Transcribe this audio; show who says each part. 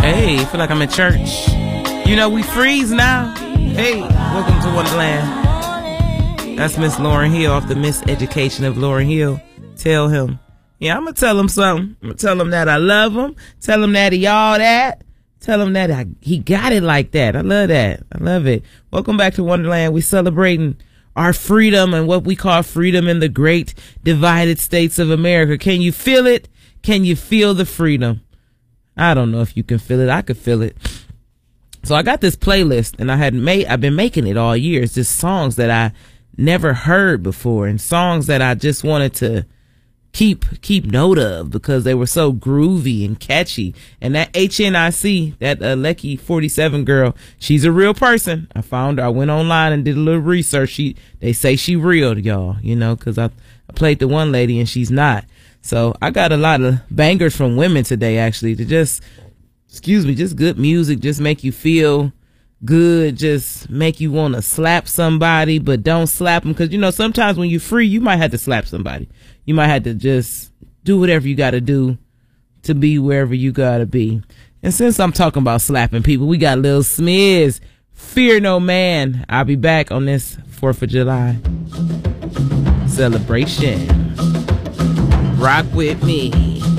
Speaker 1: Hey, I feel like I'm at church. You know, we freeze now. Hey, welcome to Wonderland. That's Miss Lauryn Hill off the Miseducation of Lauryn Hill. Tell him. Yeah, I'm going to tell him something. I'm going to tell him that I love him. Tell him that he all that. Tell him that he got it like that. I love that. I love it. Welcome back to Wonderland. We celebrating our freedom and what we call freedom in the great divided states of America. Can you feel it? Can you feel the freedom? I don't know if you can feel it. I could feel it. So I got this playlist and I've been making it all year. It's just songs that I never heard before and songs that I just wanted to keep note of because they were so groovy and catchy. And that HNIC, that Lecky 47 girl, she's a real person. I found her. I went online and did a little research. They say she real, y'all, you know, because I played the one lady and she's not. So I got a lot of bangers from women today, actually, to just good music, just make you feel good, just make you want to slap somebody, but don't slap them. Because, you know, sometimes when you're free, you might have to slap somebody. You might have to just do whatever you got to do to be wherever you got to be. And since I'm talking about slapping people, we got Lil Smiz, Fear No Man. I'll be back on this 4th of July celebration. Rock with me.